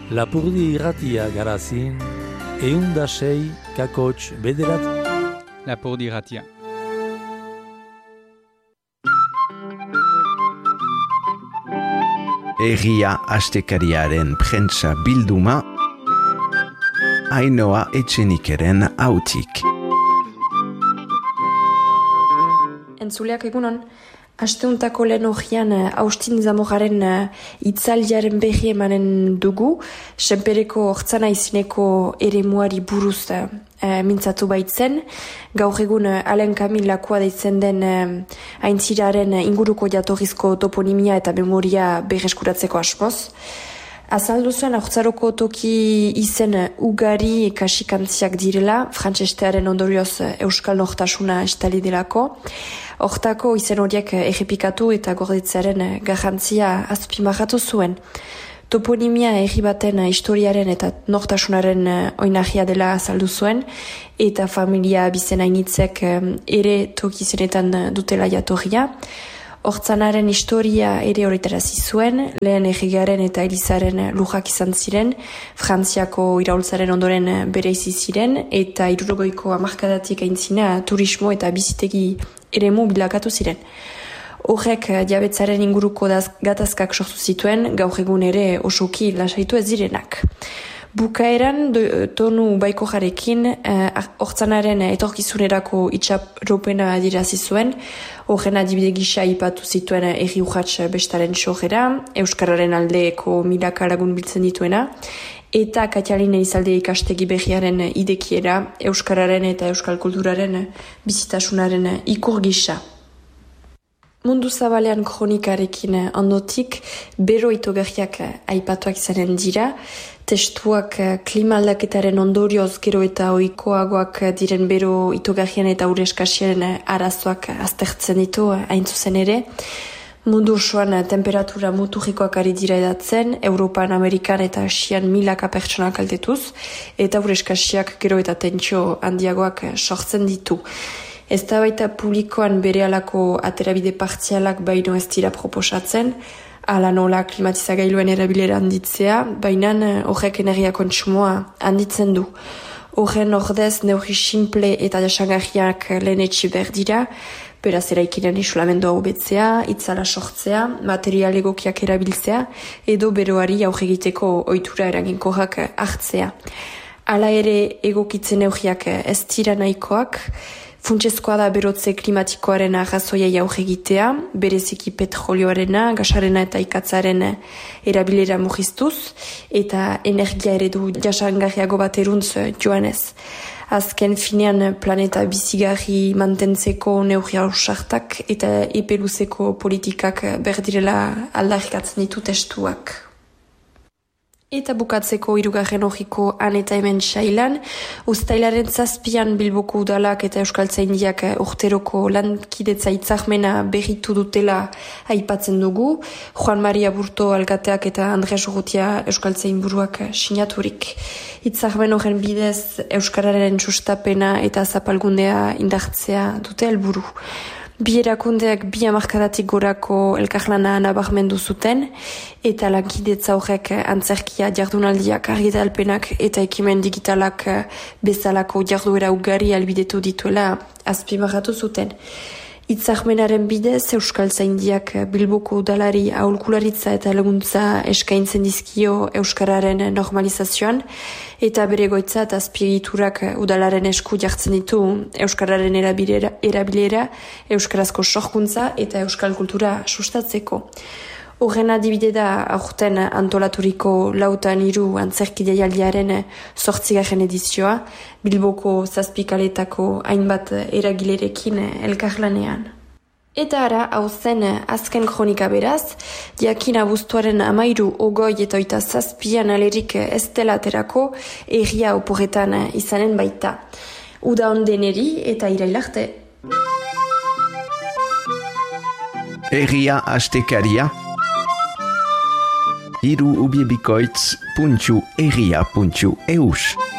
Lapurdi irratia garazin, 106,9 Lapurdi irratia. Egia astekariaren prentsa bilduma, Ainhoa Etxenikeren hautik. Entzuleak egunon, asteuntako lehen hogian Austin Zamoraren itzaldiaren berri emanen dugu, senpereko hortzana izineko eremuari buruz mintzatu baitzen. Gaur egun Alain Camille Lakoa deitzen den aintziraren inguruko jatorrizko toponimia eta memoria berreskuratzeko asmoz. Azaldu zuen haurtzaroko toki izen ugari kasikantziak direla, frantsestearen ondorioz euskal nortasuna estali delako. Hortako izen horiek errepikatu eta gordetzearen garrantzia azpimarratu zuen. Toponimia herri baten historiaren eta nortasunaren oinarria dela azaldu zuen, eta familia bizen hainitzek ere toki izenetan dutela jatorria. Hortzanaren historia ere horretarazi zuen, lehen erregaren eta elizaren lujak izan ziren, Frantziako iraultzaren ondoren bereizi ziren, eta 60ko hamarkadatik aintzina turismo eta bizitegi eremu bilakatu ziren. Horrek jabetzaren inguruko gatazkak sortu zituen, gaur egun ere osoki lasaitu ez direnak. Bukaeran tonu baiko jarekin hortzanaren etorkizunerako itxaropena adirazi zuen, horren adibide gisa ipatu zituen erri urratx bestaren sojera, euskararen aldeko milaka lagun biltzen dituena, eta Katialin Elizalde ikastegi berriaren idekiera, euskararen eta euskal kulturaren bizitasunaren ikur gisa. Mundu zabalean kronikarekin ondotik, bero itogarriak aipatuak izanen dira, testuak klima aldaketaren ondorioz gero eta ohikoagoak diren bero itogarrien eta ureskasien arazoak aztertzen ditu hain zuzen ere. Mundu osoan temperatura muturrikoak ari dira edatzen, Europan, Amerikan eta Asian milaka pertsonak kaltetuz, eta ureskasiak gero eta tentsio handiagoak sortzen ditu. Ez da baita publikoan bere alako aterabide partzialak baino ez dira proposatzen, ala nola klimatizagailuen erabilera handitzea, baina horrek energia kontsumoa handitzen du. Horren ordez neurri simple eta jasangarriak lehen etxi behar dira, beraz eraikinen isolamendua hobetzea, itzala sortzea, material egokiak erabiltzea, edo beroari aurregiteko ohitura eraginkorrak hartzea. Hala ere egokitzen neurriak ez dira nahikoak, funtsezkoa da berotze klimatikoaren arrazoiai aurregitea, bereziki petrolioarena, gasarena eta ikatzaren erabilera mugiztuz, eta energia eredu jasangarriago bat eruntz joanez. Azken finean planeta bizigarri mantentzeko neurri ausartak eta epeluzeko politikak berdirela aldarrikatzen ditu testuak. Eta bukatzeko hirugarren hogiko han eta hemen sailan, uztailaren 7 Bilboko udalak eta euskaltzaindiak urteroko lankidetza hitzarmena berritu dutela aipatzen dugu, Juan Maria Burto alkateak eta Andreas Urrutia euskaltzainburuak sinaturik. Hitzarmen horren bidez euskararen sustapena eta zapalgundea indartzea dute helburu. Bi erakundeak 2 hamarkadatik gorako elkarlana nabarmendu zuten, eta lankidetza horrek antzerkia jardunaldiak, argitalpenak eta ekimen digitalak bezalako jarduera ugari albidetu dituela azpimarratu zuten. Hitzarmenaren bidez euskaltzaindiak Bilboko udalari aholkularitza eta laguntza eskaintzen dizkio euskararen normalizazioan, eta bere goitza eta azpiegiturak udalaren esku jartzen ditu euskararen erabilera, euskarazko sorkuntza eta euskal kultura sustatzeko. Horren adibide da aurten antolaturiko 4 antzerki jaialdiaren 8. edizioa, Bilboko 7 kaletako hainbat eragilerekin elkarlanean. Eta ara, hau zen azken kronika beraz, jakin abuztuaren 13, 20 eta 27 alerik ez dela aterako erria oporretan izanen baita. Uda ondeneri eta irailarte. Egia astekaria, hiruubiebikoitz.egia.eus